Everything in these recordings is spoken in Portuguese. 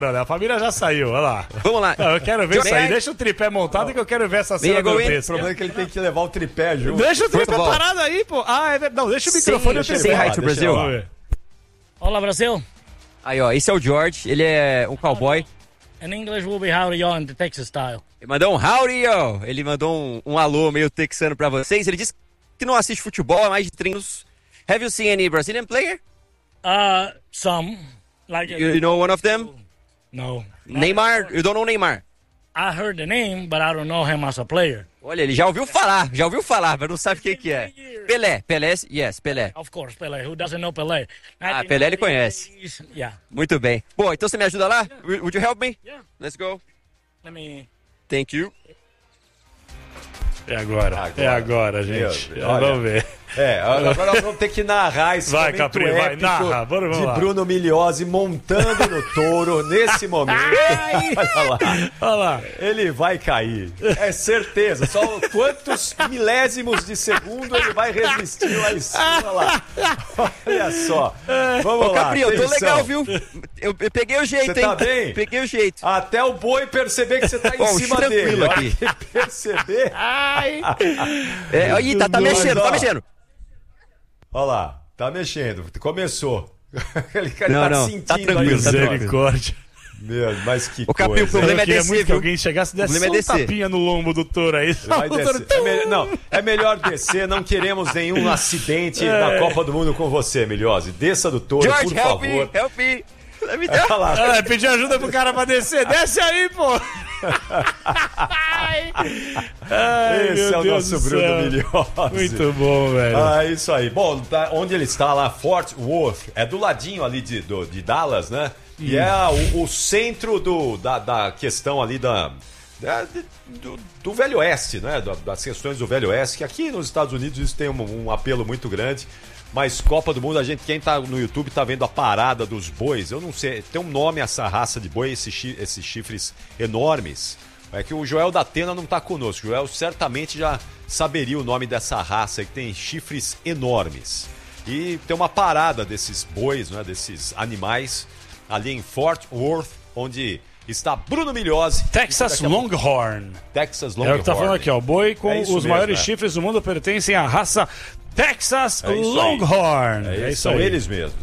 Não, a família já saiu, olha lá. Vamos lá. Não, eu quero ver isso aí. Deixa o tripé montado que eu quero ver essa cena grotesca. O problema é que ele tem que levar o tripé junto. Deixa o tripé parado aí, pô. Ah, é verdade. Não, deixa o microfone e o tripé. Say hi to Brasil. Olá, Brasil. Aí, ó, esse é o George. Ele é um cowboy. In English, we'll be howdy y'all in the Texas style. Ele mandou um howdy, ó. Ele mandou um alô meio texano pra vocês. Ele disse que não assiste futebol há mais de 30 anos. Have you seen any Brazilian player? Some. Like You know one of them? No. Neymar? You don't know Neymar? I heard the name, but I don't know him as a player. Olha, ele já ouviu falar, mas não sabe quem que é. Pelé, yes, Pelé. Of course, Pelé. Who doesn't know Pelé? Ah, Pelé ele conhece. Yeah. Muito bem. Bom, então você me ajuda lá? Would you help me? Yeah. Let's go. Let me... Thank you. É agora, gente. Vamos ver. Agora nós vamos ter que narrar esse vai, momento Capri, vai, narra. Vamos de lá. Bruno Migliozzi montando no touro nesse momento. Olha lá. Ele vai cair. É certeza. Só quantos milésimos de segundo ele vai resistir lá em cima. Olha lá. Olha só. Vamos lá. Capri, eu tô legal, viu? Eu peguei o jeito, você hein? Tá bem? Peguei o jeito. Até o boi perceber que você tá em cima dele. Aqui. Perceber. Ai. Aí, tá mexendo. Olha lá, tá mexendo. Começou. Ele tá sentindo. Tá tranquilo, misericórdia. Meu, mas que o Capri, coisa. o problema é descer, muito que alguém chegasse e desse um descer. tapinha no lombo do touro aí. Vai descer. É melhor descer. Não queremos nenhum acidente na Copa do Mundo com você, Migliozzi. Desça do touro, George, por favor. Help me. Pedir ajuda pro cara pra descer. Desce aí, pô. Esse é o nosso Bruno Migliozzi. Muito bom, velho. Isso aí. Bom, onde ele está lá, Fort Worth, é do ladinho ali de Dallas, né? E é o centro da questão ali do Velho Oeste, né? Das questões do Velho Oeste, que aqui nos Estados Unidos isso tem um apelo muito grande. Mas Copa do Mundo, quem tá no YouTube tá vendo a parada dos bois. Eu não sei, tem um nome essa raça de boi, esses chifres enormes. É que o Joel da Atena não tá conosco. O Joel certamente já saberia o nome dessa raça que tem chifres enormes. E tem uma parada desses bois, né, desses animais, ali em Fort Worth, onde está Bruno Migliozzi. Texas Longhorn. Texas Longhorn. É o que tá falando aqui, ó. Boi com os mesmo, maiores chifres do mundo pertencem à raça Texas Longhorn. São eles mesmos.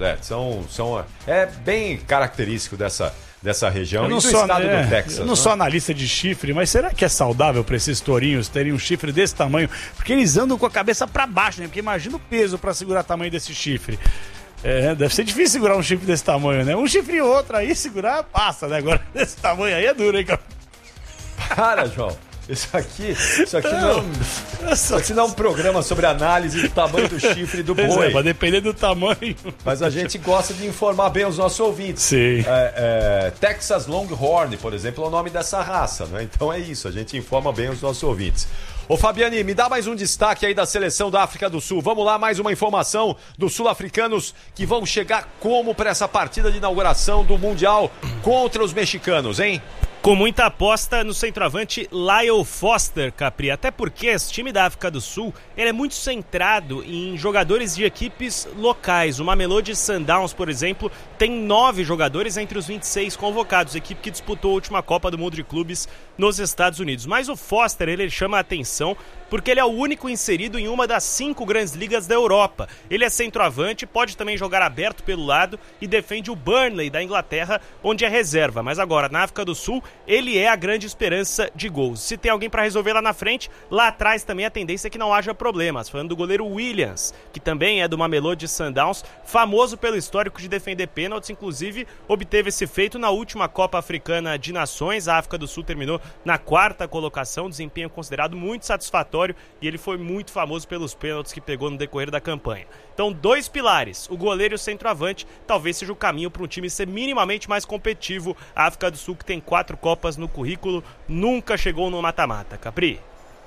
É bem característico dessa região e do estado do Texas. Eu não sou analista de chifre, mas será que é saudável para esses tourinhos terem um chifre desse tamanho? Porque eles andam com a cabeça para baixo, né? Porque imagina o peso para segurar o tamanho desse chifre. Deve ser difícil segurar um chifre desse tamanho, né? Um chifre e outro aí, segurar, passa, né? Agora, desse tamanho aí é duro, hein, cara? Para, João. Isso aqui não é um programa sobre análise do tamanho do chifre do boi. Vai depender do tamanho. Mas a gente gosta de informar bem os nossos ouvintes. Sim. Texas Longhorn, por exemplo, é o nome dessa raça, né? Então é isso, a gente informa bem os nossos ouvintes. Ô Fabiane, me dá mais um destaque aí da seleção da África do Sul. Vamos lá, mais uma informação dos sul-africanos que vão chegar como para essa partida de inauguração do Mundial contra os mexicanos, hein? Com muita aposta no centroavante Lyle Foster, Capri. Até porque esse time da África do Sul ele é muito centrado em jogadores de equipes locais. O Mamelodi Sundowns, por exemplo, tem 9 jogadores entre os 26 convocados. Equipe que disputou a última Copa do Mundo de Clubes nos Estados Unidos. Mas o Foster, ele chama a atenção porque ele é o único inserido em uma das 5 grandes ligas da Europa. Ele é centroavante, pode também jogar aberto pelo lado e defende o Burnley da Inglaterra, onde é reserva. Mas agora, na África do Sul, ele é a grande esperança de gols. Se tem alguém para resolver lá na frente, lá atrás também a tendência é que não haja problemas. Falando do goleiro Williams, que também é do Mamelodi Sundowns, famoso pelo histórico de defender pênaltis, inclusive obteve esse feito na última Copa Africana de Nações. A África do Sul terminou na 4ª colocação, desempenho considerado muito satisfatório, e ele foi muito famoso pelos pênaltis que pegou no decorrer da campanha. Então, 2 pilares, o goleiro e o centroavante, talvez seja o caminho para um time ser minimamente mais competitivo. A África do Sul, que tem 4 Copas no currículo, nunca chegou no mata-mata. Capri?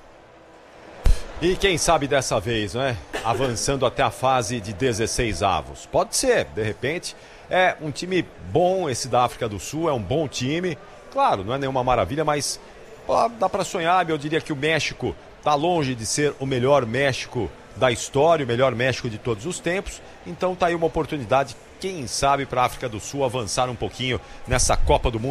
E quem sabe dessa vez, né? Avançando até a fase de 16 avos. Pode ser, de repente. É um time bom esse da África do Sul, é um bom time. Claro, não é nenhuma maravilha, mas dá para sonhar. Eu diria que o México está longe de ser o melhor México da história, o melhor México de todos os tempos. Então tá aí uma oportunidade, quem sabe para a África do Sul avançar um pouquinho nessa Copa do Mundo.